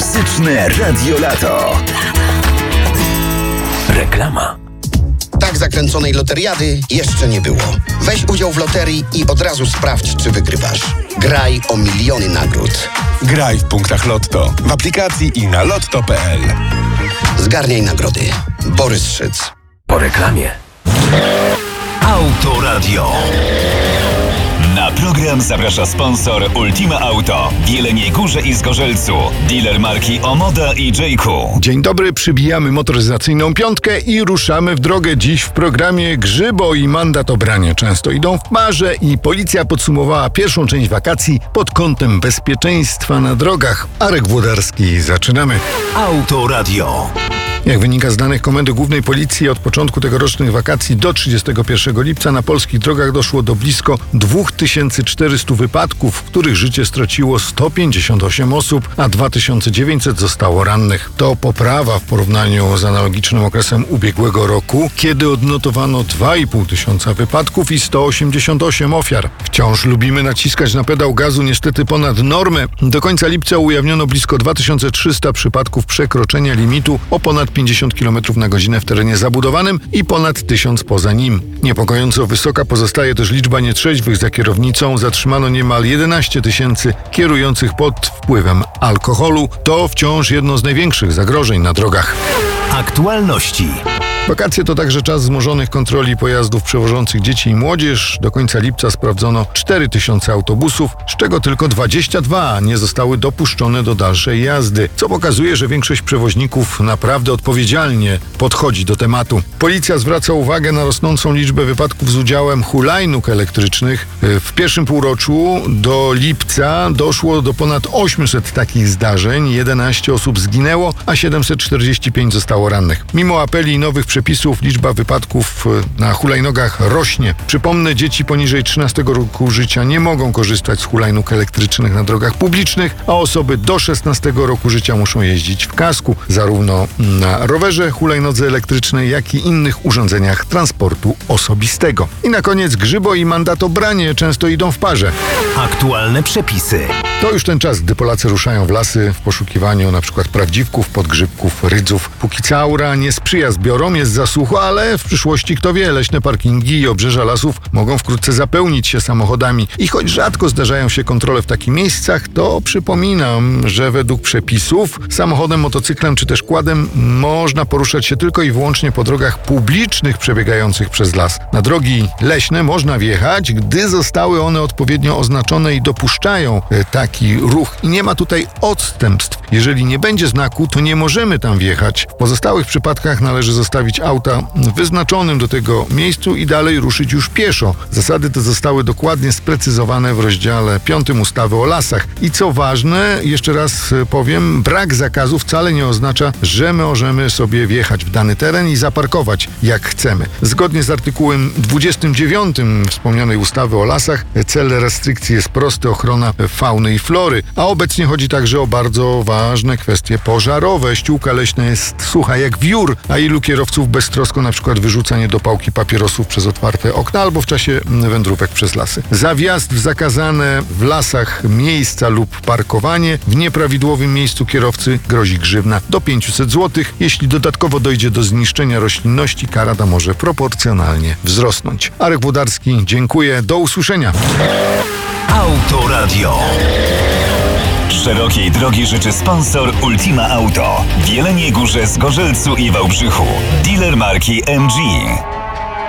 Muzyczne Radio Lato. Reklama. Tak zakręconej loteriady jeszcze nie było. Weź udział w loterii i od razu sprawdź, czy wygrywasz. Graj o miliony nagród. Graj w punktach Lotto, w aplikacji i na lotto.pl. Zgarniaj nagrody. Borys Szyc. Po reklamie. Autoradio. Na program zaprasza sponsor Ultima Auto w Jeleniej Górze i Zgorzelcu. Dealer marki Omoda i J.Q. Dzień dobry, przybijamy motoryzacyjną piątkę i ruszamy w drogę. Dziś w programie Grzybo i mandat o branie często idą w parze i policja podsumowała pierwszą część wakacji pod kątem bezpieczeństwa na drogach. Arek Włodarski, zaczynamy. Autoradio. Jak wynika z danych Komendy Głównej Policji, od początku tegorocznych wakacji do 31 lipca na polskich drogach doszło do blisko 2400 wypadków, w których życie straciło 158 osób, a 2900 zostało rannych. To poprawa w porównaniu z analogicznym okresem ubiegłego roku, kiedy odnotowano 2500 wypadków i 188 ofiar. Wciąż lubimy naciskać na pedał gazu niestety ponad normę. Do końca lipca ujawniono blisko 2300 przypadków przekroczenia limitu o ponad 50 km na godzinę w terenie zabudowanym i ponad 1000 poza nim. Niepokojąco wysoka pozostaje też liczba nietrzeźwych za kierownicą. Zatrzymano niemal 11 000 kierujących pod wpływem alkoholu. To wciąż jedno z największych zagrożeń na drogach. Aktualności. Wakacje to także czas wzmożonych kontroli pojazdów przewożących dzieci i młodzież. Do końca lipca sprawdzono 4000 autobusów, z czego tylko 22 nie zostały dopuszczone do dalszej jazdy, co pokazuje, że większość przewoźników naprawdę odpowiedzialnie podchodzi do tematu. Policja zwraca uwagę na rosnącą liczbę wypadków z udziałem hulajnóg elektrycznych. W pierwszym półroczu do lipca doszło do ponad 800 takich zdarzeń, 11 osób zginęło, a 745 zostało rannych. Mimo apeli i nowych przepisów liczba wypadków na hulajnogach rośnie. Przypomnę, dzieci poniżej 13 roku życia nie mogą korzystać z hulajnóg elektrycznych na drogach publicznych, a osoby do 16 roku życia muszą jeździć w kasku, zarówno na rowerze, hulajnodze elektrycznej, jak i innych urządzeniach transportu osobistego. I na koniec Grzybo i mandat o branie często idą w parze. Aktualne przepisy. To już ten czas, gdy Polacy ruszają w lasy w poszukiwaniu np. prawdziwków, podgrzybków, rydzów. Póki co aura nie sprzyja zbiorom, jest za sucho, ale w przyszłości kto wie, leśne parkingi i obrzeża lasów mogą wkrótce zapełnić się samochodami. I choć rzadko zdarzają się kontrole w takich miejscach, to przypominam, że według przepisów samochodem, motocyklem czy też quadem można poruszać się tylko i wyłącznie po drogach publicznych przebiegających przez las. Na drogi leśne można wjechać, gdy zostały one odpowiednio oznaczone i dopuszczają taki ruch. I nie ma tutaj odstępstw. Jeżeli nie będzie znaku, to nie możemy tam wjechać. W pozostałych przypadkach należy zostawić auta w wyznaczonym do tego miejscu i dalej ruszyć już pieszo. Zasady te zostały dokładnie sprecyzowane w rozdziale 5 ustawy o lasach. I co ważne, jeszcze raz powiem, brak zakazu wcale nie oznacza, że możemy sobie wjechać w dany teren i zaparkować jak chcemy. Zgodnie z artykułem 29 wspomnianej ustawy o lasach, cel restrykcji jest prosty: ochrona fauny i flory, a obecnie chodzi także o bardzo ważne kwestie pożarowe. Ściółka leśna jest sucha jak wiór, a ilu kierowców beztrosko na przykład wyrzuca niedopałki papierosów przez otwarte okna albo w czasie wędrówek przez lasy. Za wjazd w zakazane w lasach miejsca lub parkowanie w nieprawidłowym miejscu kierowcy grozi grzywna do 500 zł. Jeśli dodatkowo dojdzie do zniszczenia roślinności, kara ta może proporcjonalnie wzrosnąć. Arek Włodarski, dziękuję. Do usłyszenia. Autoradio. Szerokiej drogi życzy sponsor Ultima Auto w Jeleniej Górze, Zgorzelcu i Wałbrzychu. Dealer marki MG.